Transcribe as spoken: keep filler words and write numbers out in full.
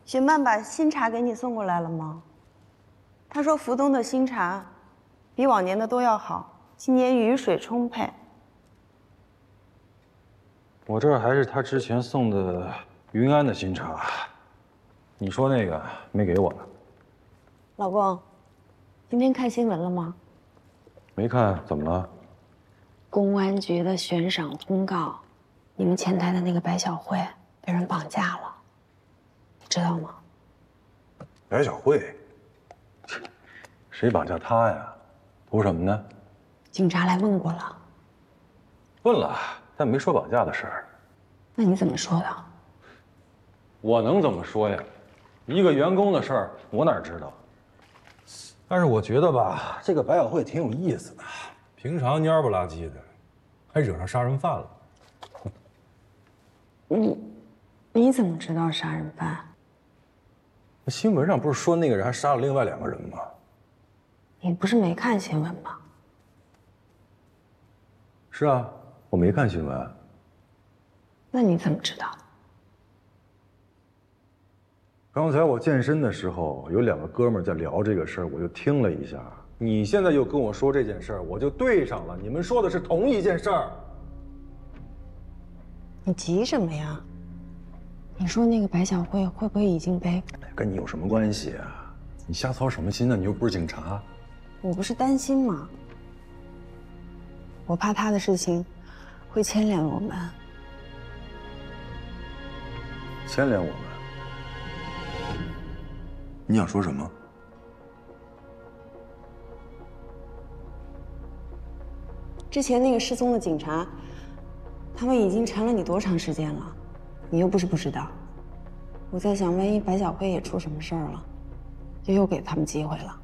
雪曼把新茶给你送过来了吗？他说福东的新茶比往年的都要好，今年雨水充沛。 我这儿还是他之前送的云安的新茶，你说那个没给我呢。 老公，今天看新闻了吗？ 没看，怎么了？ 公安局的悬赏通告，你们前台的那个白小慧被人绑架了，你知道吗？ 白小慧，谁绑架她呀？图什么呢？ 警察来问过了。 问了，但没说绑架的事儿。 那你怎么说的？ 我能怎么说呀？一个员工的事儿，我哪知道？但是我觉得吧，这个白小慧挺有意思的，平常蔫不拉几的，还惹上杀人犯了。 你你怎么知道杀人犯？ 那新闻上不是说那个人还杀了另外两个人吗？ 你不是没看新闻吗？ 是啊，我没看新闻。 那你怎么知道？ 刚才我健身的时候，有两个哥们儿在聊这个事儿，我就听了一下。你现在又跟我说这件事儿，我就对上了。你们说的是同一件事儿。 你急什么呀？你说那个白小慧会不会已经被…… 跟你有什么关系啊？你瞎操什么心呢？你又不是警察。 我不是担心吗？我怕他的事情会牵连我们。 牵连我们？你想说什么？ 之前那个失踪的警察，他们已经缠了你多长时间了？你又不是不知道。我在想，万一白小慧也出什么事儿了，就又给他们机会了。